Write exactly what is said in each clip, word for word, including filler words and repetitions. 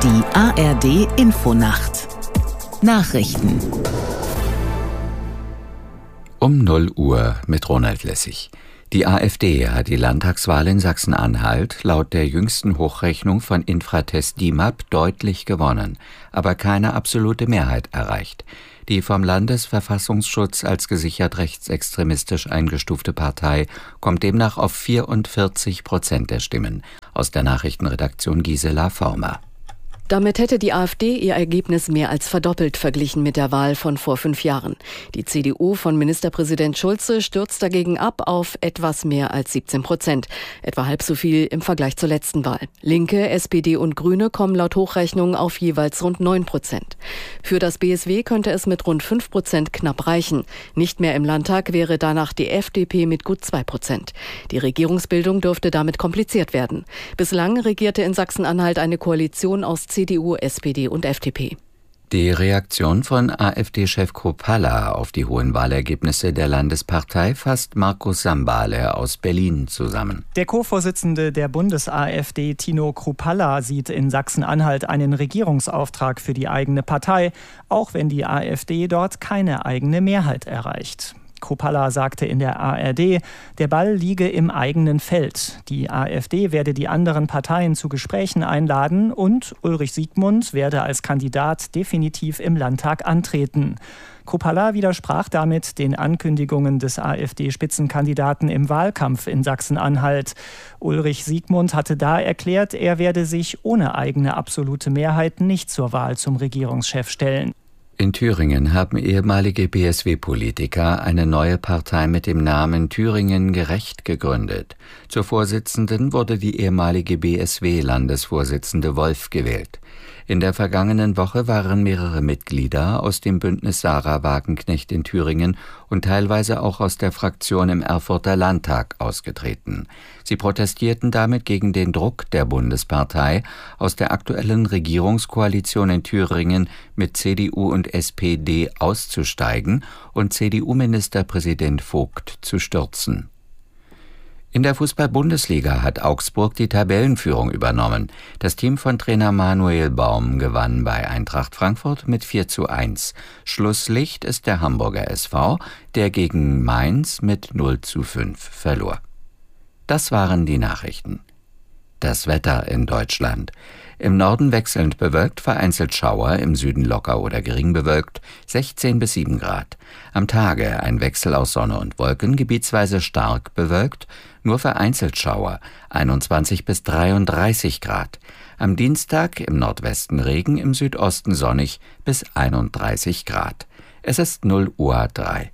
Die A R D Infonacht Nachrichten Um null Uhr mit Ronald Lessig. Die AfD hat die Landtagswahl in Sachsen-Anhalt laut der jüngsten Hochrechnung von Infratest D I M A P deutlich gewonnen, aber keine absolute Mehrheit erreicht. Die vom Landesverfassungsschutz als gesichert rechtsextremistisch eingestufte Partei kommt demnach auf vierundvierzig Prozent der Stimmen. Aus der Nachrichtenredaktion Gisela Former. Damit hätte die AfD ihr Ergebnis mehr als verdoppelt verglichen mit der Wahl von vor fünf Jahren. Die C D U von Ministerpräsident Schulze stürzt dagegen ab auf etwas mehr als siebzehn Prozent, etwa halb so viel im Vergleich zur letzten Wahl. Linke, S P D und Grüne kommen laut Hochrechnung auf jeweils rund neun Prozent. Für das B S W könnte es mit rund fünf Prozent knapp reichen. Nicht mehr im Landtag wäre danach die F D P mit gut zwei Prozent. Die Regierungsbildung dürfte damit kompliziert werden. Bislang regierte in Sachsen-Anhalt eine Koalition aus C D U, S P D und F D P. Die Reaktion von AfD-Chef Kruppalla auf die hohen Wahlergebnisse der Landespartei fasst Markus Sambale aus Berlin zusammen. Der Co-Vorsitzende der Bundes-AfD, Tino Kruppalla, sieht in Sachsen-Anhalt einen Regierungsauftrag für die eigene Partei, auch wenn die AfD dort keine eigene Mehrheit erreicht. Kruppalla sagte in der A R D, der Ball liege im eigenen Feld. Die AfD werde die anderen Parteien zu Gesprächen einladen und Ulrich Siegmund werde als Kandidat definitiv im Landtag antreten. Kruppalla widersprach damit den Ankündigungen des AfD-Spitzenkandidaten im Wahlkampf in Sachsen-Anhalt. Ulrich Siegmund hatte da erklärt, er werde sich ohne eigene absolute Mehrheit nicht zur Wahl zum Regierungschef stellen. In Thüringen haben ehemalige B S W-Politiker eine neue Partei mit dem Namen Thüringen gerecht gegründet. Zur Vorsitzenden wurde die ehemalige B S W-Landesvorsitzende Wolf gewählt. In der vergangenen Woche waren mehrere Mitglieder aus dem Bündnis Sarah Wagenknecht in Thüringen und teilweise auch aus der Fraktion im Erfurter Landtag ausgetreten. Sie protestierten damit gegen den Druck der Bundespartei, aus der aktuellen Regierungskoalition in Thüringen mit C D U und S P D auszusteigen und C D U-Ministerpräsident Vogt zu stürzen. In der Fußball-Bundesliga hat Augsburg die Tabellenführung übernommen. Das Team von Trainer Manuel Baum gewann bei Eintracht Frankfurt mit vier zu eins. Schlusslicht ist der Hamburger S V, der gegen Mainz mit null zu fünf verlor. Das waren die Nachrichten. Das Wetter in Deutschland. Im Norden wechselnd bewölkt, vereinzelt Schauer, im Süden locker oder gering bewölkt, sechzehn bis sieben Grad. Am Tage ein Wechsel aus Sonne und Wolken, gebietsweise stark bewölkt, nur vereinzelt Schauer, einundzwanzig bis dreiunddreißig Grad. Am Dienstag im Nordwesten Regen, im Südosten sonnig bis einunddreißig Grad. Es ist null Uhr drei.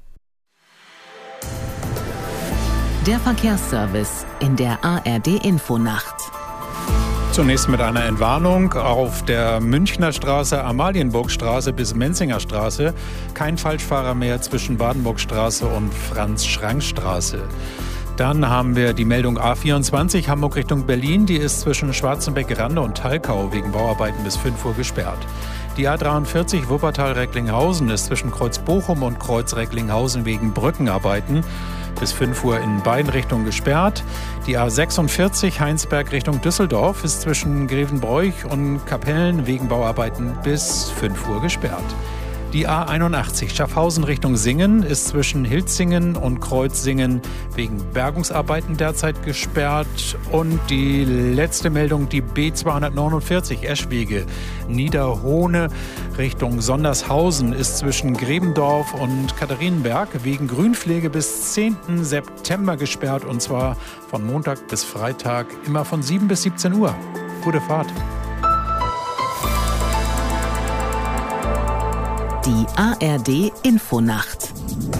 Der Verkehrsservice in der A R D Infonacht. Zunächst mit einer Entwarnung auf der Münchner Straße, Amalienburgstraße bis Menzinger Straße. Kein Falschfahrer mehr zwischen Badenburgstraße und Franz-Schrank-Straße. Dann haben wir die Meldung A vierundzwanzig, Hamburg Richtung Berlin. Die ist zwischen Schwarzenbeck-Rande und Talkau wegen Bauarbeiten bis fünf Uhr gesperrt. Die A dreiundvierzig Wuppertal-Recklinghausen ist zwischen Kreuz Bochum und Kreuz Recklinghausen wegen Brückenarbeiten bis fünf Uhr in beiden Richtungen gesperrt. Die A sechsundvierzig Heinsberg Richtung Düsseldorf ist zwischen Grevenbroich und Kapellen wegen Bauarbeiten bis fünf Uhr gesperrt. Die A einundachtzig Schaffhausen Richtung Singen ist zwischen Hilzingen und Kreuzsingen wegen Bergungsarbeiten derzeit gesperrt. Und die letzte Meldung, die B zweihundertneunundvierzig Eschwege Niederhohne Richtung Sondershausen ist zwischen Grebendorf und Katharinenberg wegen Grünpflege bis zehnten September gesperrt. Und zwar von Montag bis Freitag immer von sieben bis siebzehn Uhr. Gute Fahrt. Die A R D Infonacht.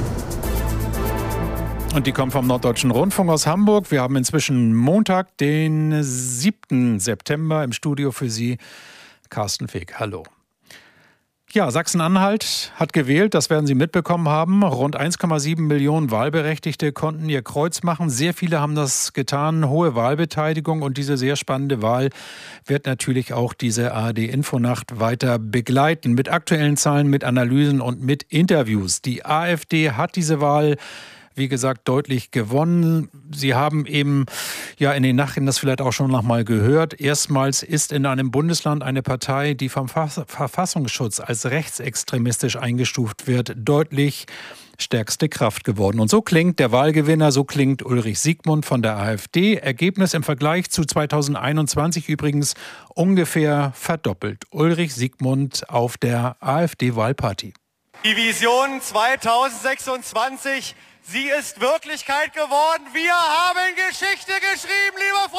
Und die kommt vom Norddeutschen Rundfunk aus Hamburg. Wir haben inzwischen Montag, den siebten September, im Studio für Sie Carsten Feg. Hallo. Ja, Sachsen-Anhalt hat gewählt, das werden Sie mitbekommen haben. Rund eins Komma sieben Millionen Wahlberechtigte konnten ihr Kreuz machen. Sehr viele haben das getan, hohe Wahlbeteiligung. Und diese sehr spannende Wahl wird natürlich auch diese A R D-Infonacht weiter begleiten. Mit aktuellen Zahlen, mit Analysen und mit Interviews. Die AfD hat diese Wahl, wie gesagt, deutlich gewonnen. Sie haben eben ja in den Nachrichten das vielleicht auch schon noch mal gehört. Erstmals ist in einem Bundesland eine Partei, die vom Verfassungsschutz als rechtsextremistisch eingestuft wird, deutlich stärkste Kraft geworden. Und so klingt der Wahlgewinner, so klingt Ulrich Siegmund von der AfD. Ergebnis im Vergleich zu zweitausendeinundzwanzig übrigens ungefähr verdoppelt. Ulrich Siegmund auf der AfD-Wahlparty. Die Vision zweitausendsechsundzwanzig, sie ist Wirklichkeit geworden. Wir haben Geschichte geschrieben,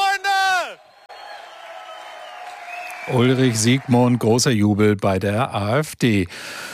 liebe Freunde! Ulrich Siegmund, großer Jubel bei der AfD.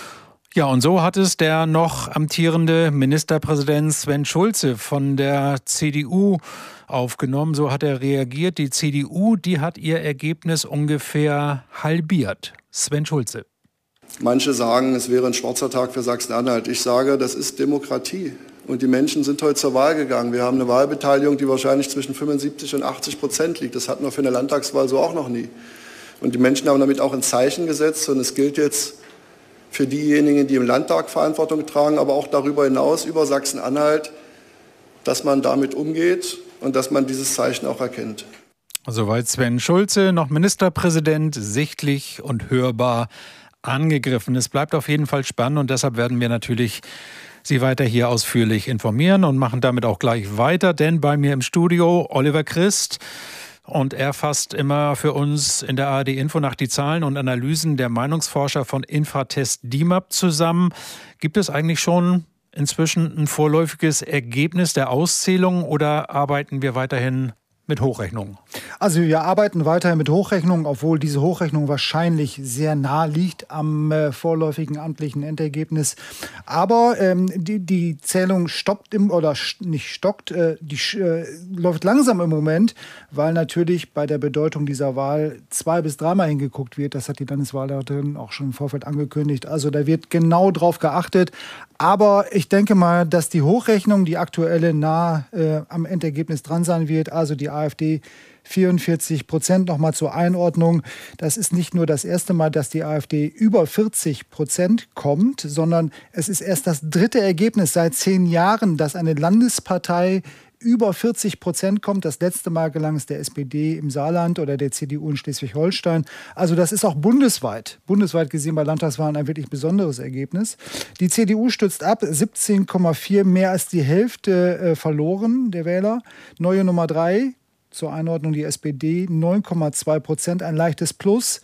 Ja, und so hat es der noch amtierende Ministerpräsident Sven Schulze von der C D U aufgenommen. So hat er reagiert. Die C D U, die hat ihr Ergebnis ungefähr halbiert. Sven Schulze. Manche sagen, es wäre ein schwarzer Tag für Sachsen-Anhalt. Ich sage, das ist Demokratie. Und die Menschen sind heute zur Wahl gegangen. Wir haben eine Wahlbeteiligung, die wahrscheinlich zwischen fünfundsiebzig und achtzig Prozent liegt. Das hatten wir für eine Landtagswahl so auch noch nie. Und die Menschen haben damit auch ein Zeichen gesetzt. Und es gilt jetzt für diejenigen, die im Landtag Verantwortung tragen, aber auch darüber hinaus, über Sachsen-Anhalt, dass man damit umgeht und dass man dieses Zeichen auch erkennt. Soweit Sven Schulze, noch Ministerpräsident, sichtlich und hörbar angegriffen. Es bleibt auf jeden Fall spannend und deshalb werden wir natürlich Sie weiter hier ausführlich informieren und machen damit auch gleich weiter, denn bei mir im Studio Oliver Christ. Und er fasst immer für uns in der A R D-Infonacht die Zahlen und Analysen der Meinungsforscher von Infratest D I M A P zusammen. Gibt es eigentlich schon inzwischen ein vorläufiges Ergebnis der Auszählung oder arbeiten wir weiterhin mit Hochrechnungen? Also wir arbeiten weiterhin mit Hochrechnungen, obwohl diese Hochrechnung wahrscheinlich sehr nah liegt am äh, vorläufigen amtlichen Endergebnis. Aber ähm, die, die Zählung stoppt im, oder nicht stockt, äh, die äh, läuft langsam im Moment, weil natürlich bei der Bedeutung dieser Wahl zwei- bis dreimal hingeguckt wird. Das hat die Landeswahlleiterin auch schon im Vorfeld angekündigt. Also da wird genau drauf geachtet. Aber ich denke mal, dass die Hochrechnung, die aktuelle, nah äh, am Endergebnis dran sein wird. Also die AfD vierundvierzig Prozent, nochmal zur Einordnung. Das ist nicht nur das erste Mal, dass die AfD über vierzig Prozent kommt, sondern es ist erst das dritte Ergebnis seit zehn Jahren, dass eine Landespartei über vierzig Prozent kommt. Das letzte Mal gelang es der S P D im Saarland oder der C D U in Schleswig-Holstein. Also das ist auch bundesweit, bundesweit gesehen bei Landtagswahlen ein wirklich besonderes Ergebnis. Die C D U stützt ab, siebzehn Komma vier, mehr als die Hälfte äh, verloren der Wähler. Neue Nummer drei, zur Einordnung die S P D, neun Komma zwei Prozent, ein leichtes Plus.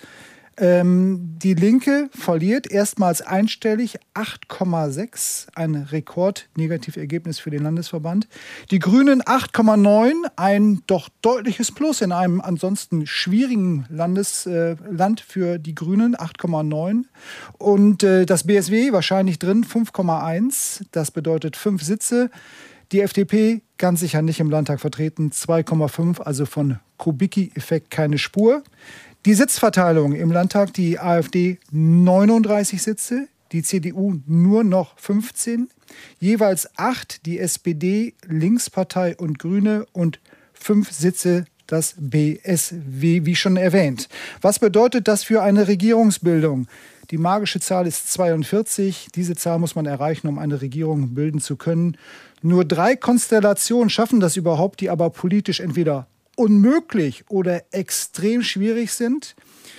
Ähm, die Linke verliert erstmals einstellig acht Komma sechs, ein Rekordnegativergebnis für den Landesverband. Die Grünen acht Komma neun, ein doch deutliches Plus in einem ansonsten schwierigen Landes, äh, Land für die Grünen, acht Komma neun. Und äh, das B S W wahrscheinlich drin, fünf Komma eins, das bedeutet fünf Sitze. Die F D P ganz sicher nicht im Landtag vertreten, zwei Komma fünf, also von Kubicki-Effekt keine Spur. Die Sitzverteilung im Landtag, die AfD neununddreißig Sitze, die C D U nur noch fünfzehn, jeweils acht die S P D, Linkspartei und Grüne und fünf Sitze das B S W, wie schon erwähnt. Was bedeutet das für eine Regierungsbildung? Die magische Zahl ist zweiundvierzig. Diese Zahl muss man erreichen, um eine Regierung bilden zu können. Nur drei Konstellationen schaffen das überhaupt, die aber politisch entweder unmöglich oder extrem schwierig sind.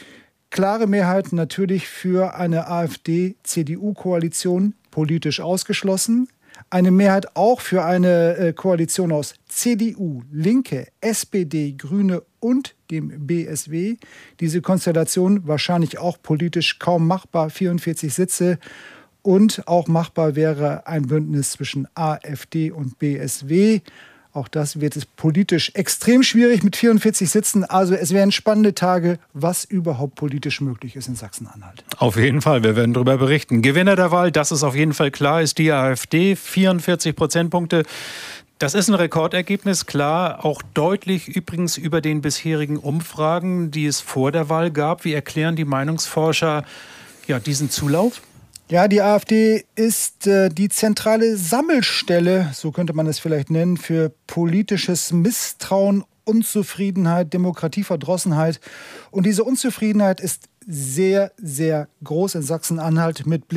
Klare Mehrheit natürlich für eine AfD-C D U-Koalition, politisch ausgeschlossen. Eine Mehrheit auch für eine äh, Koalition aus C D U, Linke, S P D, Grüne und dem B S W. Diese Konstellation wahrscheinlich auch politisch kaum machbar, vierundvierzig Sitze. Und auch machbar wäre ein Bündnis zwischen AfD und B S W. Auch das wird es politisch extrem schwierig mit vierundvierzig Sitzen. Also es wären spannende Tage, was überhaupt politisch möglich ist in Sachsen-Anhalt. Auf jeden Fall, wir werden darüber berichten. Gewinner der Wahl, das ist auf jeden Fall klar, ist die AfD. vierundvierzig Prozentpunkte. Das ist ein Rekordergebnis, klar, auch deutlich übrigens über den bisherigen Umfragen, die es vor der Wahl gab. Wie erklären die Meinungsforscher ja, diesen Zulauf? Ja, die AfD ist äh, die zentrale Sammelstelle, so könnte man es vielleicht nennen, für politisches Misstrauen, Unzufriedenheit, Demokratieverdrossenheit. Und diese Unzufriedenheit ist sehr, sehr groß in Sachsen-Anhalt mit Blick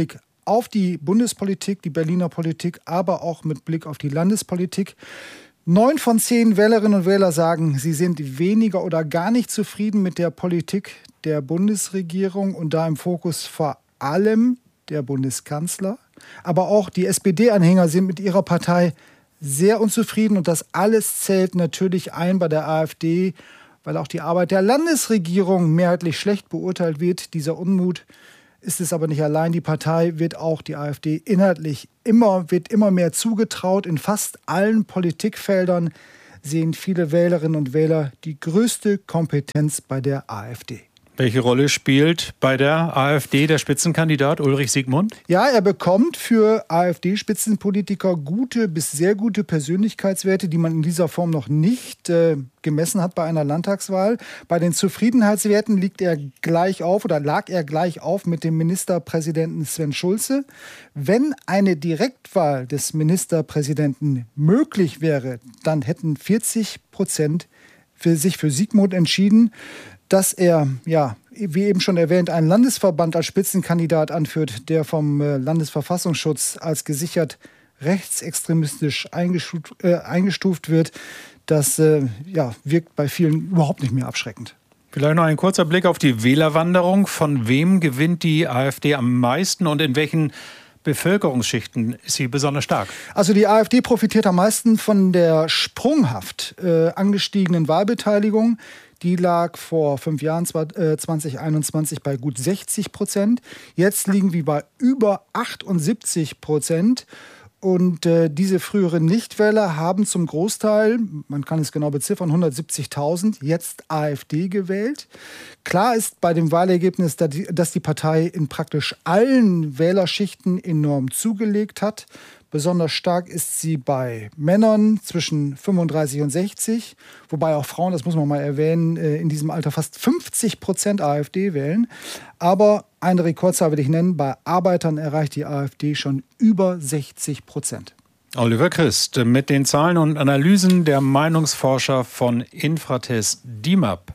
auf die Bundespolitik, die Berliner Politik, aber auch mit Blick auf die Landespolitik. Neun von zehn Wählerinnen und Wähler sagen, sie sind weniger oder gar nicht zufrieden mit der Politik der Bundesregierung und da im Fokus vor allem der Bundeskanzler. Aber auch die S P D-Anhänger sind mit ihrer Partei sehr unzufrieden und das alles zählt natürlich ein bei der AfD, weil auch die Arbeit der Landesregierung mehrheitlich schlecht beurteilt wird. Dieser Unmut ist es aber nicht allein. Die Partei wird auch, die AfD, inhaltlich immer, wird immer mehr zugetraut. In fast allen Politikfeldern sehen viele Wählerinnen und Wähler die größte Kompetenz bei der AfD. Welche Rolle spielt bei der AfD der Spitzenkandidat Ulrich Siegmund? Ja, er bekommt für AfD-Spitzenpolitiker gute bis sehr gute Persönlichkeitswerte, die man in dieser Form noch nicht äh, gemessen hat bei einer Landtagswahl. Bei den Zufriedenheitswerten liegt er gleich auf oder lag er gleich auf mit dem Ministerpräsidenten Sven Schulze. Wenn eine Direktwahl des Ministerpräsidenten möglich wäre, dann hätten vierzig Prozent für sich für Siegmund entschieden. Dass er, ja, wie eben schon erwähnt, einen Landesverband als Spitzenkandidat anführt, der vom Landesverfassungsschutz als gesichert rechtsextremistisch eingestuft, äh, eingestuft wird, das äh, ja, wirkt bei vielen überhaupt nicht mehr abschreckend. Vielleicht noch ein kurzer Blick auf die Wählerwanderung. Von wem gewinnt die AfD am meisten und in welchen Bevölkerungsschichten ist sie besonders stark? Also die AfD profitiert am meisten von der sprunghaft äh, angestiegenen Wahlbeteiligung. Die lag vor fünf Jahren, zwanzig einundzwanzig, bei gut sechzig Prozent. Jetzt liegen wir bei über achtundsiebzig Prozent. Und äh, diese früheren Nichtwähler haben zum Großteil, man kann es genau beziffern, hundertsiebzigtausend, jetzt AfD gewählt. Klar ist bei dem Wahlergebnis, dass die Partei in praktisch allen Wählerschichten enorm zugelegt hat. Besonders stark ist sie bei Männern zwischen fünfunddreißig und sechzig, wobei auch Frauen, das muss man mal erwähnen, in diesem Alter fast fünfzig Prozent AfD wählen. Aber eine Rekordzahl will ich nennen, bei Arbeitern erreicht die AfD schon über sechzig Prozent. Oliver Christ mit den Zahlen und Analysen der Meinungsforscher von Infratest D I M A P.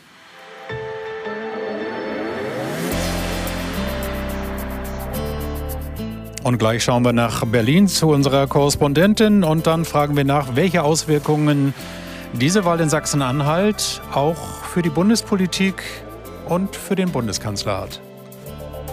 Und gleich schauen wir nach Berlin zu unserer Korrespondentin und dann fragen wir nach, welche Auswirkungen diese Wahl in Sachsen-Anhalt auch für die Bundespolitik und für den Bundeskanzler hat.